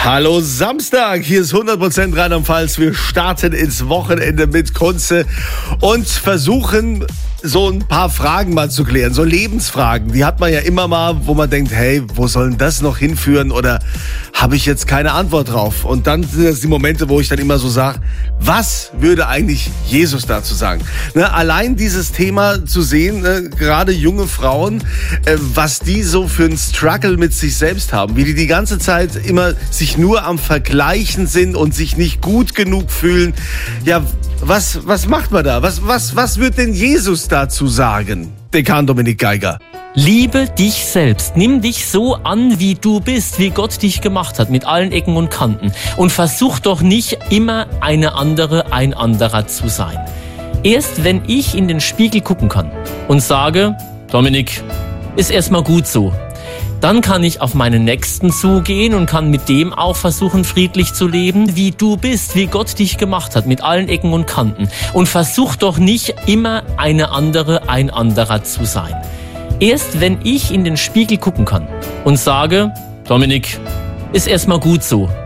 Hallo Samstag, hier ist 100% Rheinland-Pfalz. Wir starten ins Wochenende mit Kunze und versuchen so ein paar Fragen mal zu klären, so Lebensfragen. Die hat man ja immer mal, wo man denkt, hey, wo soll denn das noch hinführen oder habe ich jetzt keine Antwort drauf? Und dann sind das die Momente, wo ich dann immer so sage, was würde eigentlich Jesus dazu sagen? Allein dieses Thema zu sehen, gerade junge Frauen, was die so für einen Struggle mit sich selbst haben, wie die ganze Zeit immer sich nur am Vergleichen sind und sich nicht gut genug fühlen. Ja, was macht man da? Was wird denn Jesus dazu sagen? Dekan Dominik Geiger. Liebe dich selbst. Nimm dich so an, wie du bist, wie Gott dich gemacht hat, mit allen Ecken und Kanten. Und versuch doch nicht immer ein anderer zu sein. Erst wenn ich in den Spiegel gucken kann und sage, Dominik, ist erstmal gut so, dann kann ich auf meinen Nächsten zugehen und kann mit dem auch versuchen, friedlich zu leben, wie du bist, wie Gott dich gemacht hat, mit allen Ecken und Kanten. Und versuch doch nicht immer ein anderer zu sein. Erst wenn ich in den Spiegel gucken kann und sage, Dominik, ist erstmal gut so,